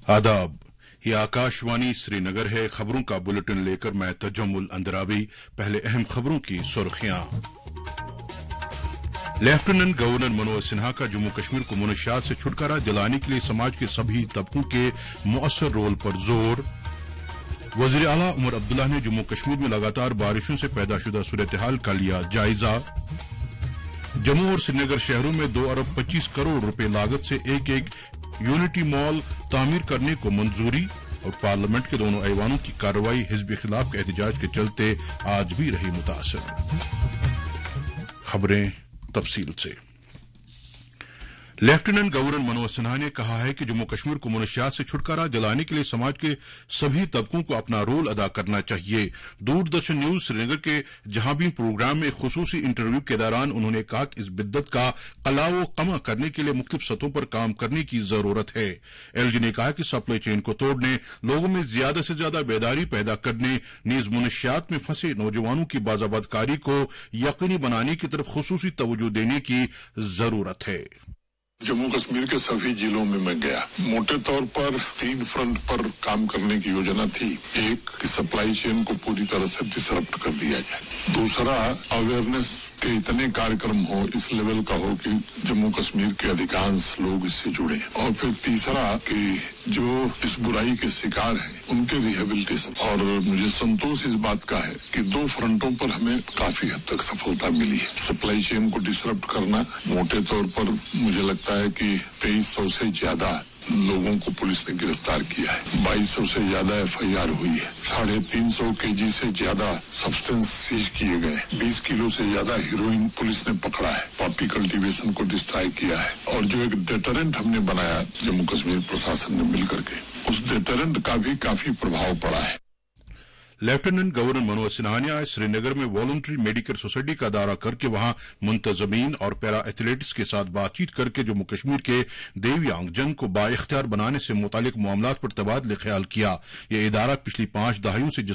आदाब, ये आकाशवाणी श्रीनगर है। खबरों का बुलेटिन लेकर मैं तजम्मुल अंदरावी। पहले अहम खबरों की सुर्खियां। लेफ्टिनेंट गवर्नर मनोज सिन्हा का जम्मू कश्मीर को मुनशियात से छुटकारा दिलाने के लिए समाज के सभी तबकों के मुअस्सर रोल पर जोर। वज़ीर आला उमर अब्दुल्ला ने जम्मू कश्मीर में लगातार बारिशों से पैदाशुदा सूरत-ए-हाल का लिया जायजा। जम्मू और श्रीनगर शहरों में 2 अरब 25 करोड़ रुपए लागत से एक यूनिटी मॉल तामीर करने को मंजूरी। और पार्लियामेंट के दोनों ऐवानों की कार्रवाई हिज़्ब खिलाफ के एहतजाज के चलते आज भी रही मुतासर। खबरें तफसील से। लेफ्टिनेंट गवर्नर मनोज सिन्हा ने कहा है कि जम्मू कश्मीर को मुनशियात से छुटकारा दिलाने के लिए समाज के सभी तबकों को अपना रोल अदा करना चाहिए। दूरदर्शन न्यूज श्रीनगर के जहां भी प्रोग्राम में खुसूसी इंटरव्यू के दौरान उन्होंने कहा कि इस बिद्दत का कलाओ कमा करने के लिए मुख्तलिफ सतहों पर काम करने की जरूरत है। एलजी ने कहा कि सप्लाई चेन को तोड़ने, लोगों में ज्यादा से ज्यादा बेदारी पैदा करने, नीज मुनशियात में फंसे नौजवानों की बाज़ाबादकारी को यकीनी बनाने की तरफ खुसूसी तवज्जो देने की जरूरत है। जम्मू कश्मीर के सभी जिलों में मैं गया। मोटे तौर पर 3 फ्रंट पर काम करने की योजना थी। एक कि सप्लाई चेन को पूरी तरह से डिसरप्ट कर दिया जाए। दूसरा, अवेयरनेस के इतने कार्यक्रम हो, इस लेवल का हो कि जम्मू कश्मीर के अधिकांश लोग इससे जुड़े। और फिर तीसरा कि जो इस बुराई के शिकार हैं उनके रिहेबिलिटेशन। और मुझे संतोष इस बात का है कि 2 फ्रंटों पर हमें काफी हद तक सफलता मिली है। सप्लाई चेन को डिसरप्ट करना, मोटे तौर पर मुझे लगता है कि 2300 से ज्यादा लोगों को पुलिस ने गिरफ्तार किया है। 2200 से ज्यादा एफआईआर हुई है। 350 केजी से ज्यादा सब्सटेंस सीज किए गए। 20 किलो से ज्यादा हीरोइन पुलिस ने पकड़ा है। पॉपी कल्टीवेशन को डिस्ट्रॉय किया है। और जो एक डेटरेंट हमने बनाया जम्मू कश्मीर प्रशासन ने मिलकर के, उस डेटरेंट का भी काफी प्रभाव पड़ा है। लेफ्टिनेंट गवर्नर मनोज सिन्हा ने आज श्रीनगर में वॉलंटरी मेडिकल सोसाइटी का दौरा करके वहां मुंतजमीन और पैरा एथलीट्स के साथ बातचीत करके जम्मू कश्मीर के दिव्यांग जन को बाइख्तियार बनाने से मुतालिक मामलात पर तबादले ख्याल किया। यह इदारा पिछली 5 दहाइयों से